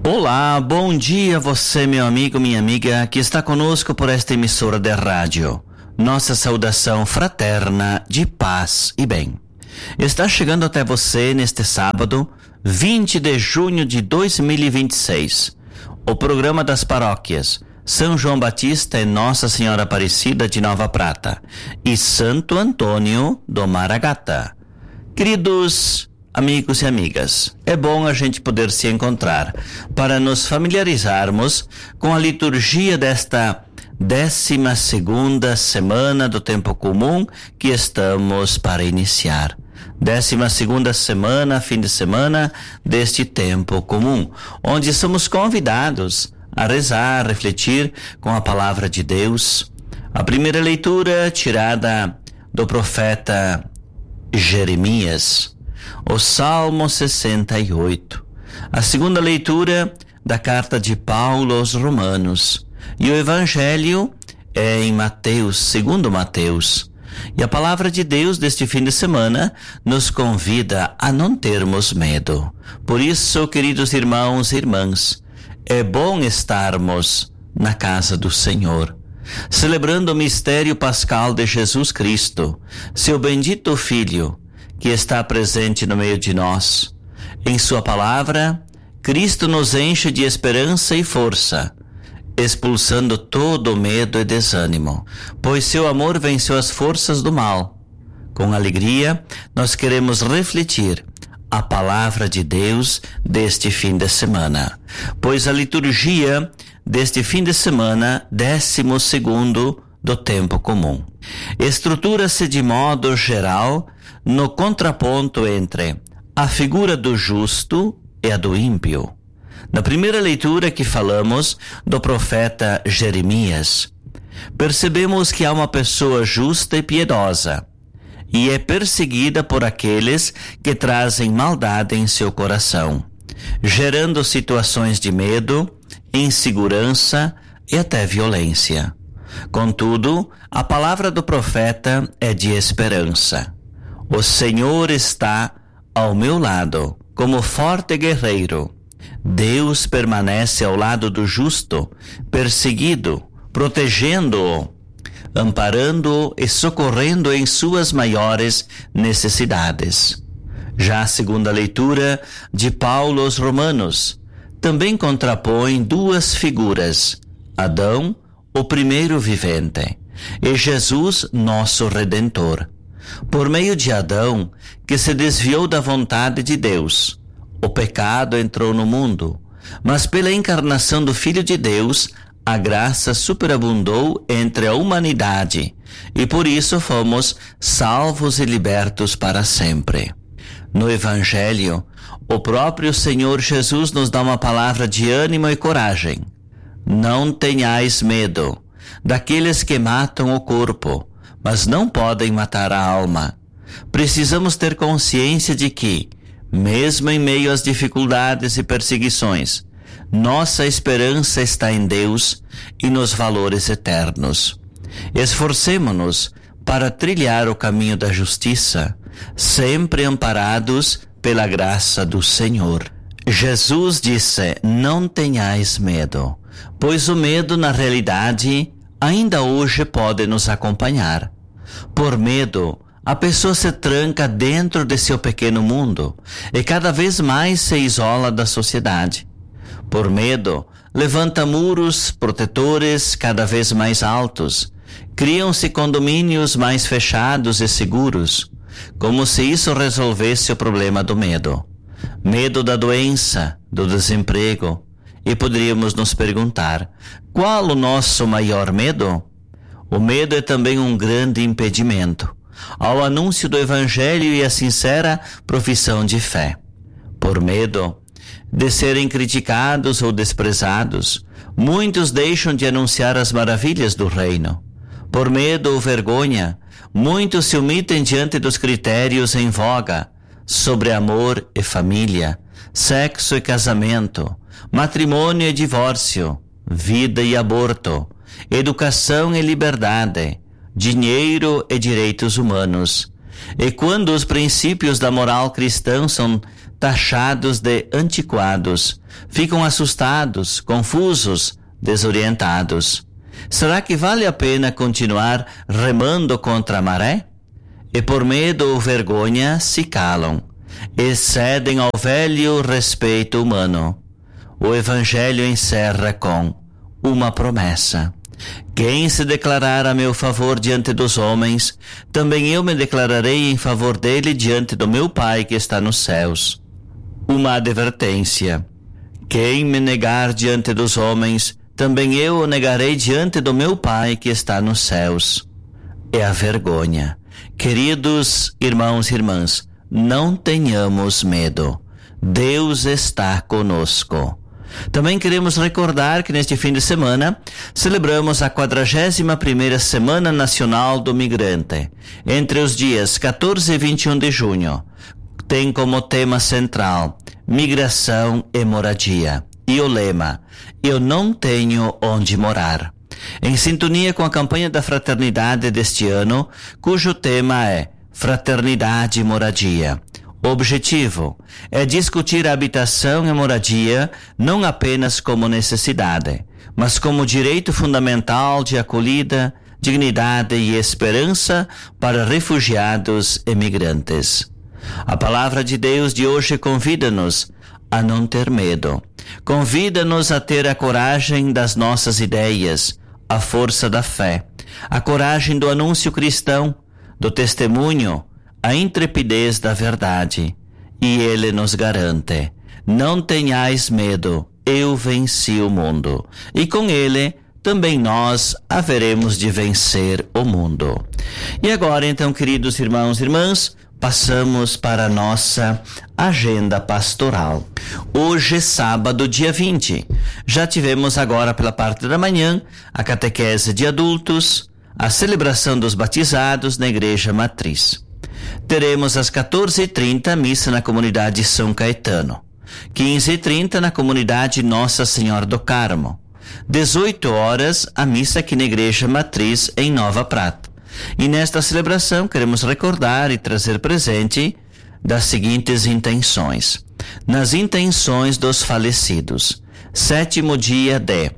Olá, bom dia você, meu amigo, minha amiga, que está conosco por esta emissora de rádio. Nossa saudação fraterna de paz e bem. Está chegando até você neste sábado, 20 de junho de 2026, o programa das paróquias São João Batista e Nossa Senhora Aparecida de Nova Prata e Santo Antônio do Maragata. Queridos amigos e amigas, é bom a gente poder se encontrar para nos familiarizarmos com a liturgia desta 12ª semana do tempo comum que estamos para iniciar. 12ª semana, fim de semana deste tempo comum, onde somos convidados a rezar, a refletir com a palavra de Deus. A primeira leitura tirada do profeta Jeremias, o Salmo 68. A segunda leitura da carta de Paulo aos Romanos. E o Evangelho é em Mateus, segundo Mateus. E a palavra de Deus deste fim de semana nos convida a não termos medo. Por isso, queridos irmãos e irmãs, é bom estarmos na casa do Senhor, celebrando o mistério pascal de Jesus Cristo, seu bendito Filho, que está presente no meio de nós. Em sua palavra, Cristo nos enche de esperança e força, expulsando todo o medo e desânimo, pois seu amor venceu as forças do mal. Com alegria, nós queremos refletir a palavra de Deus deste fim de semana, pois a liturgia deste fim de semana, 12º do tempo comum, estrutura-se de modo geral no contraponto entre a figura do justo e a do ímpio. Na primeira leitura que falamos do profeta Jeremias, percebemos que há uma pessoa justa e piedosa e é perseguida por aqueles que trazem maldade em seu coração, gerando situações de medo, insegurança e até violência. Contudo, a palavra do profeta é de esperança. O Senhor está ao meu lado, como forte guerreiro. Deus permanece ao lado do justo, perseguido, protegendo-o, amparando-o e socorrendo em suas maiores necessidades. Já a segunda leitura de Paulo aos Romanos também contrapõe duas figuras: Adão, o primeiro vivente, e Jesus, nosso Redentor. Por meio de Adão, que se desviou da vontade de Deus, o pecado entrou no mundo, mas pela encarnação do Filho de Deus, a graça superabundou entre a humanidade, e por isso fomos salvos e libertos para sempre. No Evangelho, o próprio Senhor Jesus nos dá uma palavra de ânimo e coragem. Não tenhais medo daqueles que matam o corpo, mas não podem matar a alma. Precisamos ter consciência de que, mesmo em meio às dificuldades e perseguições, nossa esperança está em Deus e nos valores eternos. Esforcemo-nos para trilhar o caminho da justiça, sempre amparados pela graça do Senhor. Jesus disse: não tenhais medo, pois o medo, na realidade, ainda hoje pode nos acompanhar. Por medo, a pessoa se tranca dentro de seu pequeno mundo e cada vez mais se isola da sociedade. Por medo, levanta muros protetores cada vez mais altos. Criam-se condomínios mais fechados e seguros, como se isso resolvesse o problema do medo. Medo da doença, do desemprego. E poderíamos nos perguntar: qual o nosso maior medo? O medo é também um grande impedimento ao anúncio do Evangelho e à sincera profissão de fé. Por medo de serem criticados ou desprezados, muitos deixam de anunciar as maravilhas do reino. Por medo ou vergonha, muitos se omitem diante dos critérios em voga sobre amor e família, sexo e casamento, matrimônio e divórcio, vida e aborto, educação e liberdade, dinheiro e direitos humanos. E quando os princípios da moral cristã são taxados de antiquados, ficam assustados, confusos, desorientados. Será que vale a pena continuar remando contra a maré? E por medo ou vergonha se calam, e cedem ao velho respeito humano. O Evangelho encerra com uma promessa: quem se declarar a meu favor diante dos homens, também eu me declararei em favor dele diante do meu Pai que está nos céus. Uma advertência: quem me negar diante dos homens, também eu o negarei diante do meu Pai que está nos céus. É a vergonha. Queridos irmãos e irmãs, não tenhamos medo. Deus está conosco. Também queremos recordar que neste fim de semana celebramos a 41ª Semana Nacional do Migrante. Entre os dias 14 e 21 de junho, tem como tema central migração e moradia. E o lema: eu não tenho onde morar. Em sintonia com a campanha da fraternidade deste ano, cujo tema é Fraternidade e Moradia. O objetivo é discutir a habitação e moradia não apenas como necessidade, mas como direito fundamental de acolhida, dignidade e esperança para refugiados e migrantes. A palavra de Deus de hoje convida-nos a não ter medo. Convida-nos a ter a coragem das nossas ideias, a força da fé, a coragem do anúncio cristão, do testemunho, a intrepidez da verdade. E Ele nos garante: não tenhais medo, eu venci o mundo. E com Ele, também nós haveremos de vencer o mundo. E agora, então, queridos irmãos e irmãs, passamos para a nossa agenda pastoral. Hoje, sábado, dia 20, já tivemos agora pela parte da manhã a catequese de adultos, a celebração dos batizados na Igreja Matriz. Teremos às 14h30 missa na comunidade São Caetano, 15h30 na comunidade Nossa Senhora do Carmo, 18 horas a missa aqui na Igreja Matriz em Nova Prata. E nesta celebração queremos recordar e trazer presente das seguintes intenções. Nas intenções dos falecidos: 7º dia de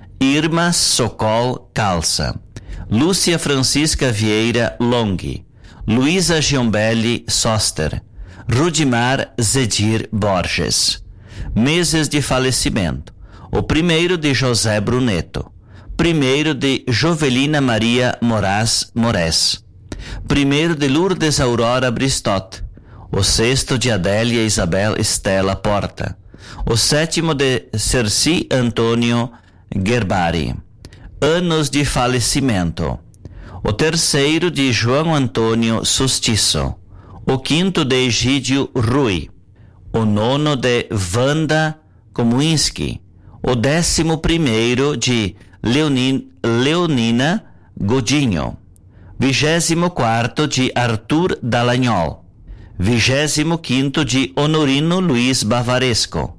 Irma Socol Calça, Lúcia Francisca Vieira Long, Luísa Giombelli Soster, Rudimar Zedir Borges. Meses de falecimento: o 1º de José Bruneto, 1º de Jovelina Maria Moraes Mores, 1º de Lourdes Aurora Bristot, o 6º de Adélia Isabel Estela Porta, o 7º de Cerci Antônio Gerbari. Anos de falecimento: o 3º de João Antônio Sustiço, o 5º de Egídio Rui, o 9º de Wanda Kominski, o 11º de Leonina Godinho, 24º de Arthur Dallagnol, 25º de Honorino Luiz Bavaresco,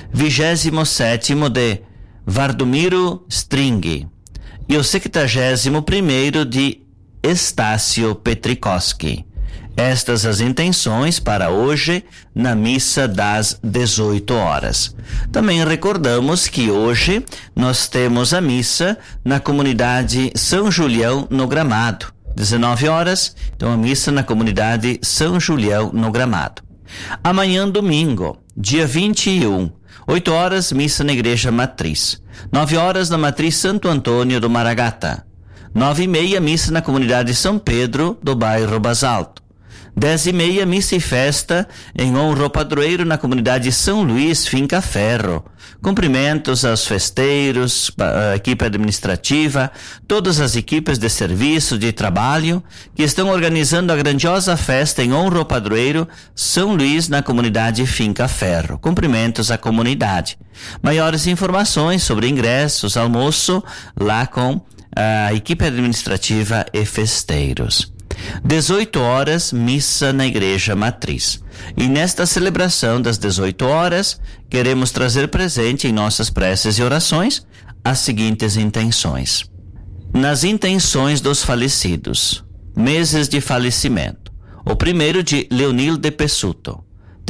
27º de Vardomiro String e o 71º de Estácio Petrikowski. Estas as intenções para hoje na missa das 18 horas. Também recordamos que hoje nós temos a missa na comunidade São Julião no Gramado, 19 horas, então a missa na comunidade São Julião no Gramado. Amanhã, domingo, dia 21, 8 horas, missa na Igreja Matriz. 9 horas na Matriz Santo Antônio do Maragata. 9h30, missa na comunidade São Pedro do bairro Basalto. 10h30, missa e festa em honra ao padroeiro na comunidade São Luís, Finca Ferro. Cumprimentos aos festeiros, a equipe administrativa, todas as equipes de serviço, de trabalho, que estão organizando a grandiosa festa em honra ao padroeiro São Luís na comunidade Finca Ferro. Cumprimentos à comunidade. Maiores informações sobre ingressos, almoço, lá com a equipe administrativa e festeiros. 18 horas, missa na Igreja Matriz. E nesta celebração das 18 horas, queremos trazer presente em nossas preces e orações as seguintes intenções. Nas intenções dos falecidos: meses de falecimento. O 1º de Leonil de Pessuto,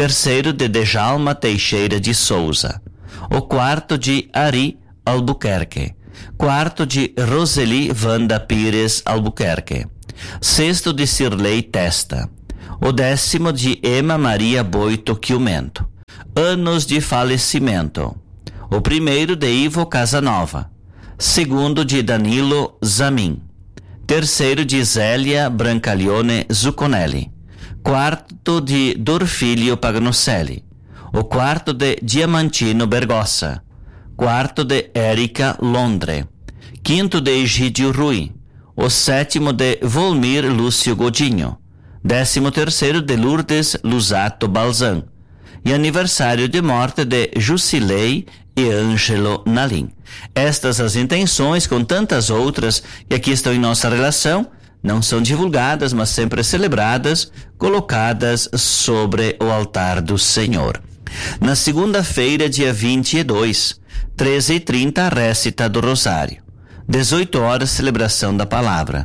terceiro de Djalma Teixeira de Souza, o quarto de Ari Albuquerque, quarto de Roseli Wanda Pires Albuquerque, sexto de Cirlei Testa, o 10º de Emma Maria Boito Quiumento. Anos de falecimento: o primeiro de Ivo Casanova, segundo de Danilo Zamin, terceiro de Zélia Brancalione Zucconelli, quarto de Dorfilio Pagnocelli, o quarto de Diamantino Bergossa, quarto de Érica Londre, quinto de Egídio Rui, o sétimo de Volmir Lúcio Godinho, 13º de Lourdes Lusato Balzan, e aniversário de morte de Jusilei e Ângelo Nalim. Estas as intenções, com tantas outras que aqui estão em nossa relação, não são divulgadas, mas sempre celebradas, colocadas sobre o altar do Senhor. Na segunda-feira, dia 22, 13h30, récita do Rosário. 18 horas, celebração da palavra.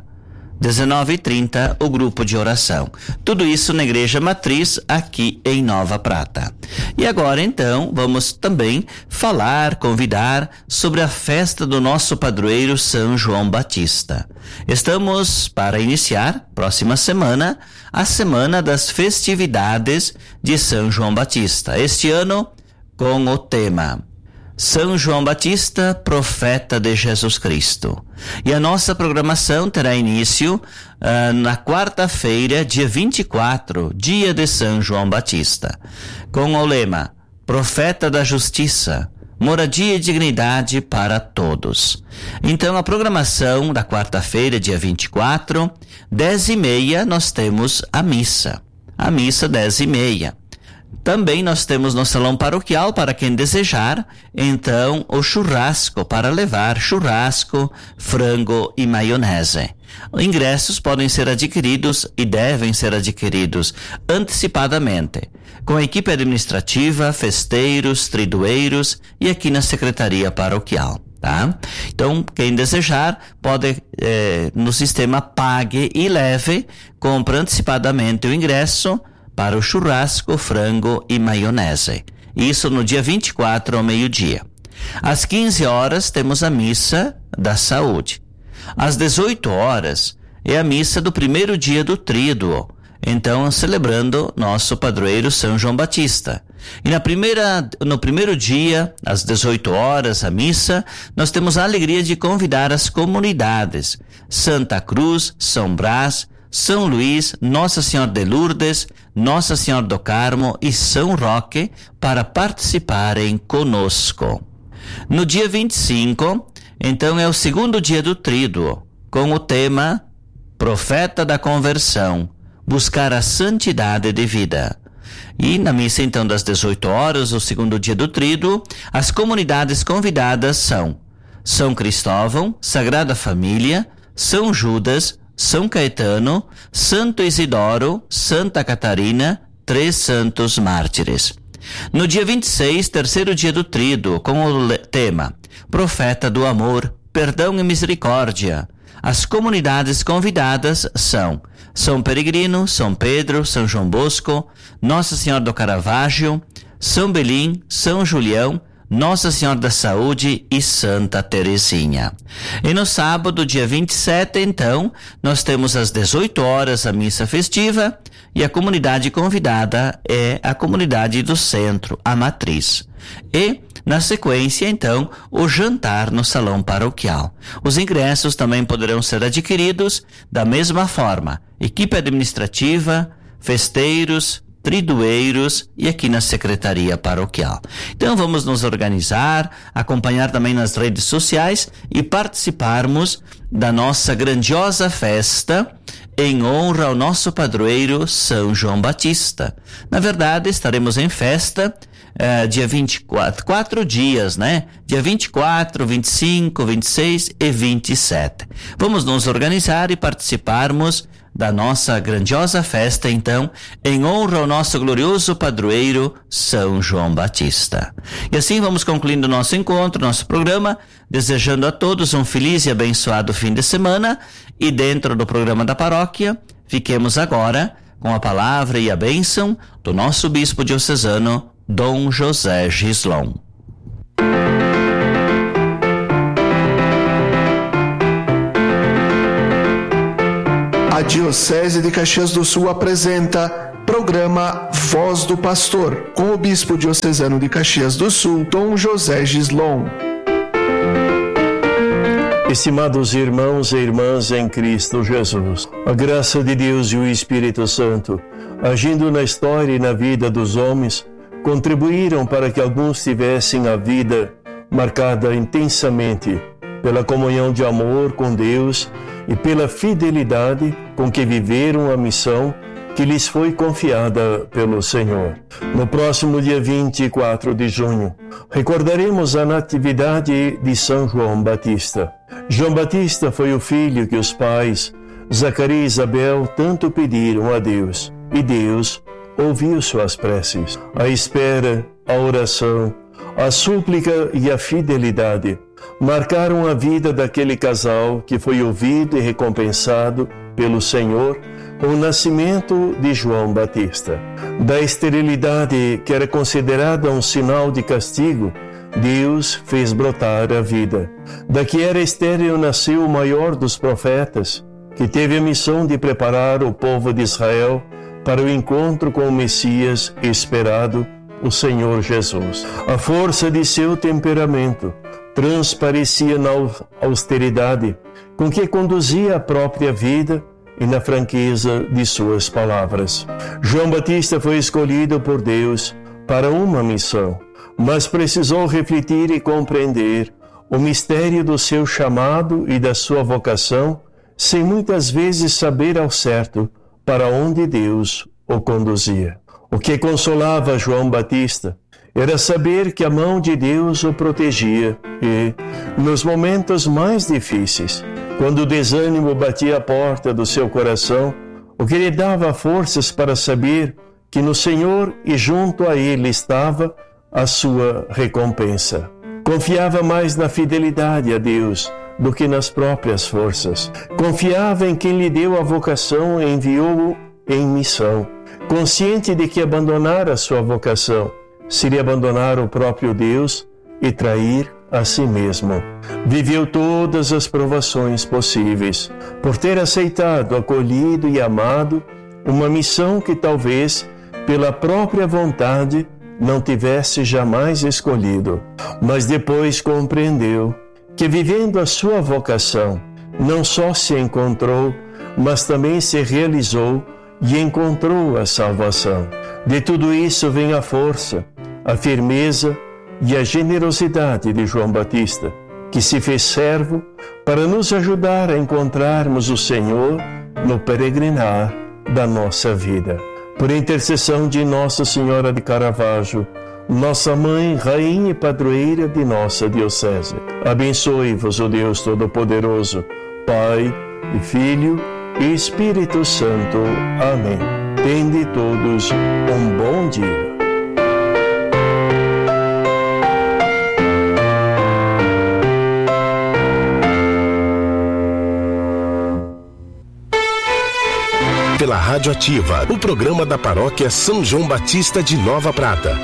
19h30, o grupo de oração. Tudo isso na Igreja Matriz, aqui em Nova Prata. E agora, então, vamos também convidar sobre a festa do nosso padroeiro São João Batista. Estamos para iniciar, próxima semana, a Semana das Festividades de São João Batista. Este ano, com o tema São João Batista, profeta de Jesus Cristo. E a nossa programação terá início na quarta-feira, dia 24, dia de São João Batista, com o lema Profeta da Justiça, moradia e dignidade para todos. Então, a programação da quarta-feira, dia 24, 10h30, nós temos a missa. A missa, 10h30. Também nós temos no salão paroquial, para quem desejar, então, o churrasco, para levar churrasco, frango e maionese. Ingressos podem ser adquiridos e devem ser adquiridos antecipadamente, com a equipe administrativa, festeiros, tridueiros e aqui na secretaria paroquial. Tá? Então, quem desejar pode, no sistema Pague e Leve, compra antecipadamente o ingresso para o churrasco, frango e maionese. Isso no dia 24 ao meio-dia. Às 15 horas temos a missa da saúde. Às 18 horas é a missa do primeiro dia do Tríduo, então celebrando nosso padroeiro São João Batista. E no primeiro dia, às 18 horas, a missa, nós temos a alegria de convidar as comunidades Santa Cruz, São Brás, São Luís, Nossa Senhora de Lourdes, Nossa Senhora do Carmo e São Roque para participarem conosco. No dia 25, então, é o segundo dia do Tríduo, com o tema Profeta da Conversão, buscar a santidade de vida. E na missa, então, das 18 horas, o segundo dia do Tríduo, as comunidades convidadas são São Cristóvão, Sagrada Família, São Judas, São Caetano, Santo Isidoro, Santa Catarina, 3 santos mártires. No dia 26, terceiro dia do Tríduo, com o tema Profeta do Amor, Perdão e Misericórdia. As comunidades convidadas são São Peregrino, São Pedro, São João Bosco, Nossa Senhora do Caravaggio, São Belim, São Julião, Nossa Senhora da Saúde e Santa Teresinha. E no sábado, dia 27, então, nós temos às 18 horas a missa festiva e a comunidade convidada é a comunidade do centro, a Matriz. E, na sequência, então, o jantar no salão paroquial. Os ingressos também poderão ser adquiridos da mesma forma. Equipe administrativa, festeiros, tridueiros e aqui na secretaria paroquial. Então vamos nos organizar, acompanhar também nas redes sociais e participarmos da nossa grandiosa festa em honra ao nosso padroeiro São João Batista. Na verdade, estaremos em festa dia 24, 4 dias, né? Dia 24, 25, 26 e 27. Vamos nos organizar e participarmos da nossa grandiosa festa, então, em honra ao nosso glorioso padroeiro São João Batista. E assim vamos concluindo nosso encontro, nosso programa, desejando a todos um feliz e abençoado fim de semana. E dentro do programa da paróquia, fiquemos agora com a palavra e a bênção do nosso bispo diocesano, Dom José Gislon. A Diocese de Caxias do Sul apresenta programa Voz do Pastor, com o bispo diocesano de Caxias do Sul, Dom José Gislon. Estimados irmãos e irmãs em Cristo Jesus, a graça de Deus e o Espírito Santo, agindo na história e na vida dos homens, contribuíram para que alguns tivessem a vida marcada intensamente pela comunhão de amor com Deus e pela fidelidade com que viveram a missão que lhes foi confiada pelo Senhor. No próximo dia 24 de junho, recordaremos a natividade de São João Batista. João Batista foi o filho que os pais, Zacarias e Isabel, tanto pediram a Deus, e Deus ouviu suas preces. A espera, a oração, a súplica e a fidelidade marcaram a vida daquele casal que foi ouvido e recompensado pelo Senhor com o nascimento de João Batista. Da esterilidade, que era considerada um sinal de castigo, Deus fez brotar a vida. Da que era estéril nasceu o maior dos profetas, que teve a missão de preparar o povo de Israel para o encontro com o Messias esperado, o Senhor Jesus. A força de seu temperamento transparecia na austeridade com que conduzia a própria vida e na franqueza de suas palavras. João Batista foi escolhido por Deus para uma missão, mas precisou refletir e compreender o mistério do seu chamado e da sua vocação, sem muitas vezes saber ao certo para onde Deus o conduzia. O que consolava João Batista era saber que a mão de Deus o protegia e, nos momentos mais difíceis, quando o desânimo batia a porta do seu coração, o que lhe dava forças para saber que no Senhor e junto a Ele estava a sua recompensa. Confiava mais na fidelidade a Deus do que nas próprias forças. Confiava em quem lhe deu a vocação e enviou-o em missão, consciente de que abandonar a sua vocação seria abandonar o próprio Deus e trair a si mesmo. Viveu todas as provações possíveis, por ter aceitado, acolhido e amado uma missão que talvez, pela própria vontade, não tivesse jamais escolhido. Mas depois compreendeu que, vivendo a sua vocação, não só se encontrou, mas também se realizou e encontrou a salvação. De tudo isso vem a força, a firmeza e a generosidade de João Batista, que se fez servo para nos ajudar a encontrarmos o Senhor no peregrinar da nossa vida. Por intercessão de Nossa Senhora de Caravaggio, nossa Mãe, Rainha e Padroeira de nossa Diocese, abençoe-vos o Deus Todo-Poderoso, Pai e Filho e Espírito Santo. Amém. Tende todos um bom dia. Pela Rádio Ativa, o programa da Paróquia São João Batista de Nova Prata.